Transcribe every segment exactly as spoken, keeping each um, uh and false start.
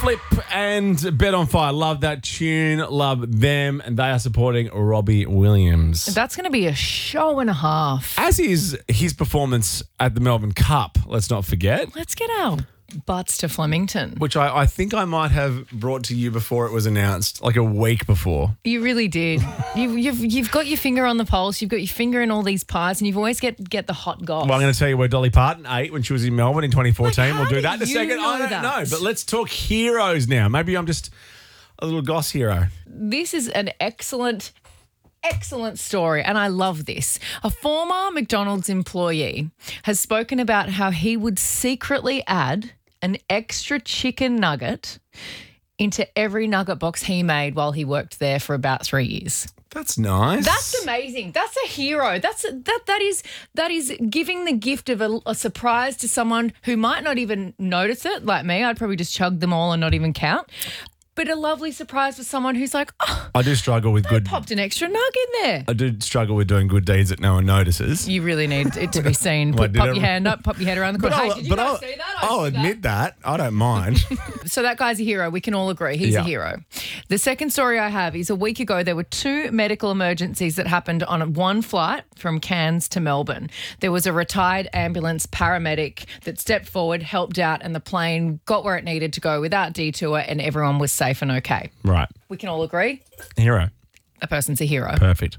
Flip and Bet on Fire. Love that tune. Love them. And they are supporting Robbie Williams. That's going to be a show and a half. As is his performance at the Melbourne Cup, let's not forget. Let's get our butts to Flemington. Which I, I think I might have brought to you before it was announced, like a week before. You really did. You've, you've, you've got your finger on the pulse. You've got your finger in all these pies and you've always get, get the hot goss. Well, I'm going to tell you where Dolly Parton ate when she was in Melbourne in twenty fourteen. Like, we'll do how that in a do you second. know I don't that? know. But let's talk heroes now. Maybe I'm just a little goss hero. This is an excellent Excellent story, and I love this. A former McDonald's employee has spoken about how he would secretly add an extra chicken nugget into every nugget box he made while he worked there for about three years. That's nice. That's amazing. That's a hero. That's a, that that is that is giving the gift of a, a surprise to someone who might not even notice it. Like me, I'd probably just chug them all and not even count. But a lovely surprise for someone who's like, oh, I do struggle with I good. popped an extra nug in there. I do struggle with doing good deeds that no one notices. You really need it to be seen. Well, Put, did pop it- your hand up, pop your head around the corner. Hey, I'll, did you but guys I'll, see that? I I'll see admit that. I don't mind. that. So that guy's a hero. We can all agree he's Yeah. a hero. The second story I have is a week ago there were two medical emergencies that happened on one flight from Cairns to Melbourne. There was a retired ambulance paramedic that stepped forward, helped out, and the plane got where it needed to go without detour and everyone was safe and okay. Right. We can all agree Hero. a person's a hero. Perfect.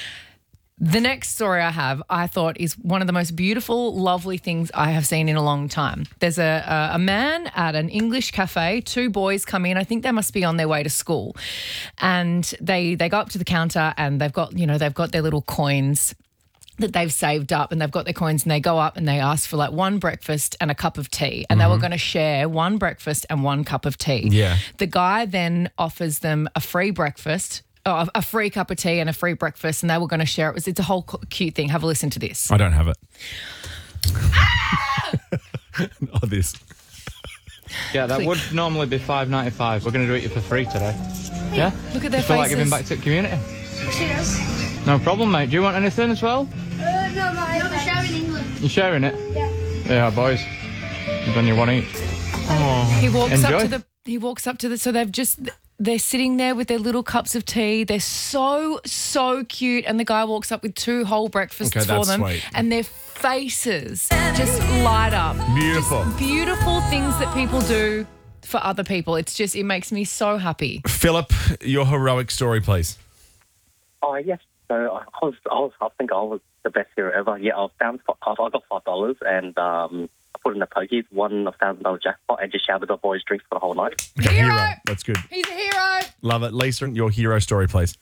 The next story I have, I thought, is one of the most beautiful, lovely things I have seen in a long time. There's a, a, a man at an English cafe. Two boys come in. I think they must be on their way to school. And they they go up to the counter and they've got, you know, they've got their little coins that they've saved up and they've got their coins and they go up and they ask for like one breakfast and a cup of tea and mm-hmm. they were going to share one breakfast and one cup of tea. Yeah. The guy then offers them a free breakfast, oh, a free cup of tea and a free breakfast and they were going to share it. It was, it's a whole cute thing. Have a listen to this. I don't have it. Oh, this. Yeah, that would normally be five ninety-five. We're going to do it for free today. Yeah? Look at their Just feel like faces. giving back to the community. Cheers. No problem, mate. Do you want anything as well? Uh, no, mate. No, we're sharing England. You sharing it? Yeah. Yeah, boys. You've done your one each. He walks up Enjoy. to the. He walks up to the. So they've just. They're sitting there with their little cups of tea. They're so so cute, and the guy walks up with two whole breakfasts Okay, for that's them, sweet. and their faces just light up. Beautiful. Just beautiful things that people do for other people. It's just it makes me so happy. Philip, your heroic story, please. Oh, yes. So I was, I was, I think I was the best hero ever. Yeah, I was down. For, I got five dollars and um, I put in the pokies, won a thousand dollar jackpot, and just shouted the boys drinks for the whole night. Okay, Hero! That's good. He's a hero. Love it. Lisa, your hero story, please.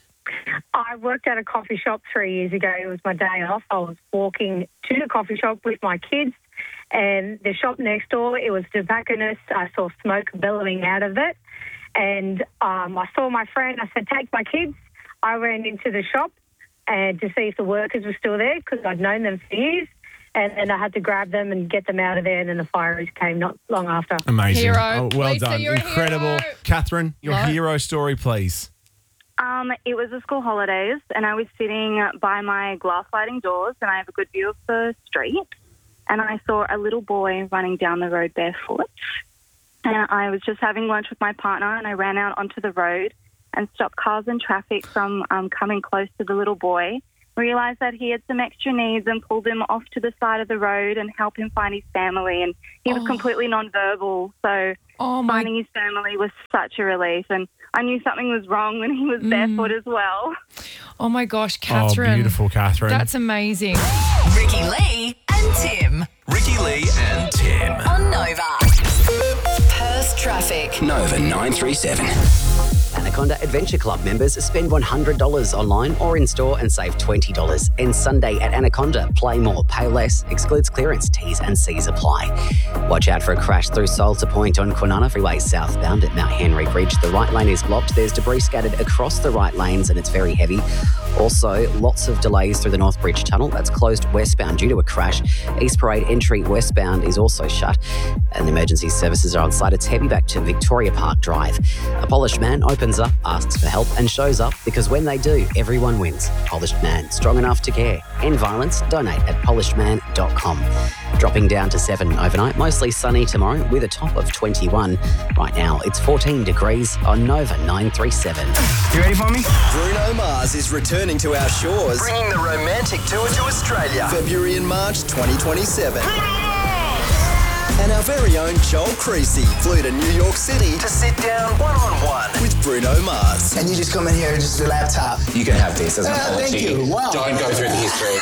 I worked at a coffee shop three years ago. It was my day off. I was walking to the coffee shop with my kids, and the shop next door, it was tobacconist. I saw smoke billowing out of it, and um, I saw my friend. I said, "Take my kids." I ran into the shop and to see if the workers were still there because I'd known them for years. And then I had to grab them and get them out of there, and then the fire came not long after. Amazing. Hero. Oh, well Lisa, done. you're a Incredible. hero. Catherine, your No. hero story, please. Um, it was the school holidays, and I was sitting by my glass sliding doors, and I have a good view of the street. And I saw a little boy running down the road barefoot. And I was just having lunch with my partner, and I ran out onto the road and stopped cars and traffic from um, coming close to the little boy. Realised that he had some extra needs and pulled him off to the side of the road and helped him find his family. And he was Oh. completely non-verbal, so Oh my. finding his family was such a relief. And I knew something was wrong when he was barefoot as well. Oh my gosh, Catherine. Oh, beautiful, Catherine. That's amazing. Ricky Lee and Tim. Ricky Lee and Tim. On Nova. Perth traffic. Nova nine three seven. Anaconda Adventure Club members spend one hundred dollars online or in-store and save twenty dollars. And Sunday at Anaconda, play more, pay less, excludes clearance, T's and C's apply. Watch out for a crash through Salter Point on Kwinana Freeway southbound at Mount Henry Bridge. The right lane is blocked. There's debris scattered across the right lanes and it's very heavy. Also, lots of delays through the North Bridge Tunnel. That's closed westbound due to a crash. East Parade entry westbound is also shut. And the emergency services are on site. It's heavy back to Victoria Park Drive. A polished man opens user asks for help and shows up because when they do, everyone wins. Polished Man, strong enough to care. End violence? Donate at polished man dot com. Dropping down to seven overnight, mostly sunny tomorrow with a top of twenty-one. Right now, it's fourteen degrees on Nova nine three seven. You ready for me? Bruno Mars is returning to our shores, bringing the romantic tour to Australia. February and March twenty twenty-seven. And our very own Joel Creasy flew to New York City to sit down one-on-one with Bruno Mars. And you just come in here and just a laptop. You can have this as an Uh, apology. thank you. Wow. Don't go through the history.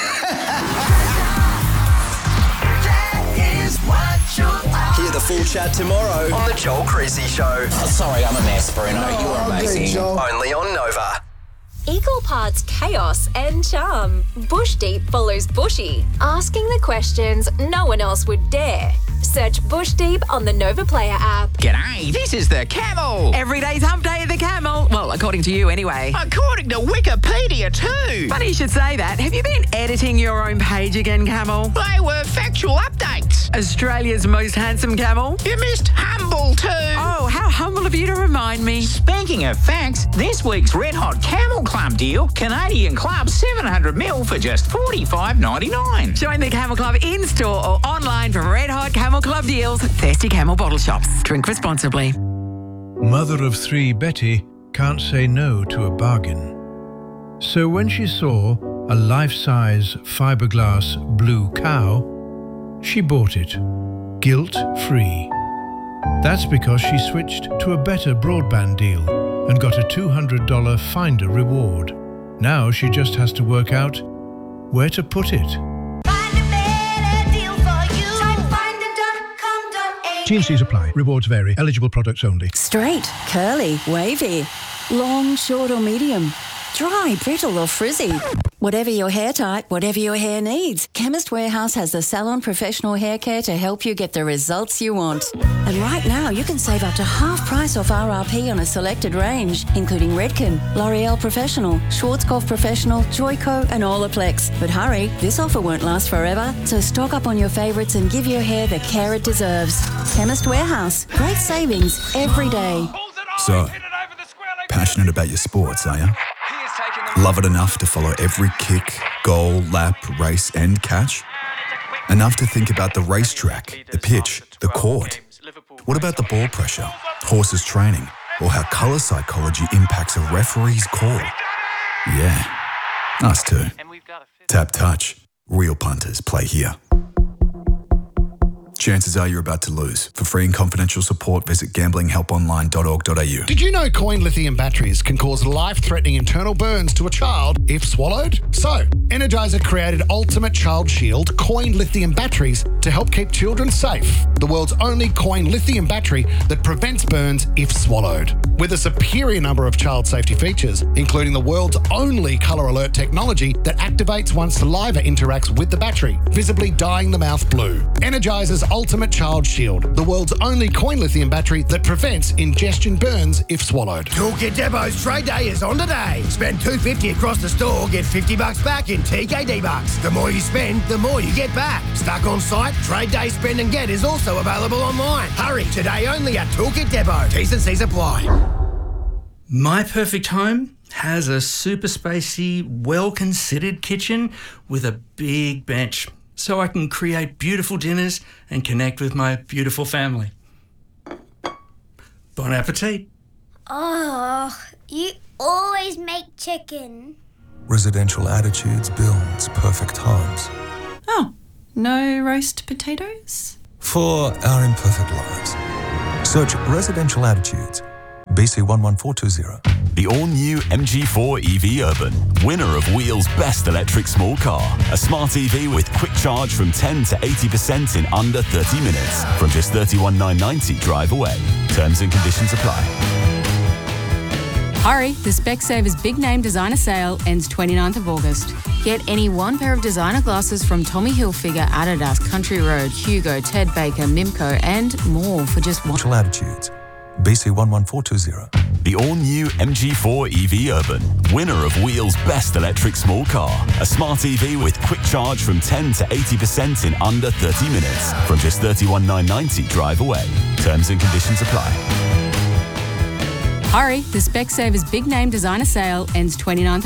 Hear the full chat tomorrow on the Joel Creasy Show. Oh, sorry, I'm a mess, Bruno. No, You're good, amazing. Joel. Only on Nova. Equal parts chaos and charm. Bush Deep follows Bushy, asking the questions no one else would dare. Search Bush Deep on the Nova Player app. G'day, this is the Camel. Every day's hump day of the Camel. Well, according to you anyway. According to Wikipedia too. Funny you should say that. Have you been editing your own page again, Camel? They were factual updates. Australia's most handsome camel? You missed humble too. Oh, how humble of you to remind me. Speaking of facts, this week's Red Hot Camel Club deal, Canadian Club seven hundred mil for just forty-five ninety-nine. Join the Camel Club in-store or online for Red Hot Camel Club deals. Thirsty Camel bottle shops. Drink responsibly. Mother of three Betty can't say no to a bargain. So when she saw a life-size fiberglass blue cow, she bought it, guilt-free. That's because she switched to a better broadband deal and got a two hundred dollars Finder reward. Now she just has to work out where to put it. T and C's apply. Rewards vary. Eligible products only. Straight, curly, wavy, long, short or medium, dry, brittle or frizzy. Whatever your hair type, whatever your hair needs, Chemist Warehouse has the salon professional hair care to help you get the results you want. And right now, you can save up to half price off R R P on a selected range, including Redken, L'Oreal Professional, Schwarzkopf Professional, Joico and Olaplex. But hurry, this offer won't last forever, so stock up on your favourites and give your hair the care it deserves. Chemist Warehouse. Great savings every day. So, passionate about your sports, are you? Love it enough to follow every kick, goal, lap, race and catch? Enough to think about the racetrack, the pitch, the court? What about the ball pressure, horses training, or how colour psychology impacts a referee's call? Yeah, us too. Tap Touch. Real punters play here. Chances are you're about to lose. For free and confidential support, visit gambling help online dot org dot a u. Did you know coin lithium batteries can cause life-threatening internal burns to a child if swallowed? So, Energizer created Ultimate Child Shield coin lithium batteries to help keep children safe. The world's only coin lithium battery that prevents burns if swallowed. With a superior number of child safety features, including the world's only color alert technology that activates once saliva interacts with the battery, visibly dyeing the mouth blue. Energizer's Ultimate Child Shield, the world's only coin lithium battery that prevents ingestion burns if swallowed. Toolkit Depot's trade day is on today. Spend two hundred fifty dollars across the store, get fifty bucks back in T K D bucks. The more you spend, the more you get back. Stuck on site? Trade day spend and get is also available online. Hurry, today only at Toolkit Depot. T's and C's apply. My perfect home has a super spacey, well-considered kitchen with a big bench, so I can create beautiful dinners and connect with my beautiful family. Bon appetit. Oh, you always make chicken. Residential Attitudes builds perfect homes. Oh, no roast potatoes? For our imperfect lives. Search Residential Attitudes. B C one one four two zero. The all-new M G four E V Urban, winner of Wheel's Best Electric Small Car. A smart E V with quick charge from ten to eighty percent in under thirty minutes. From just thirty-one thousand nine hundred ninety drive away. Terms and conditions apply. Hurry, the Specsavers Big Name Designer Sale ends twenty-ninth of August. Get any one pair of designer glasses from Tommy Hilfiger, Adidas, Country Road, Hugo, Ted Baker, Mimco and more for just one... Residential Attitudes. B C one one four two zero. The all-new M G four E V Urban, winner of Wheel's Best Electric Small Car. A smart E V with quick charge from ten to eighty percent in under thirty minutes. From just thirty-one thousand nine hundred ninety drive away. Terms and conditions apply. Hurry, the Specsavers big name designer sale ends twenty-ninth of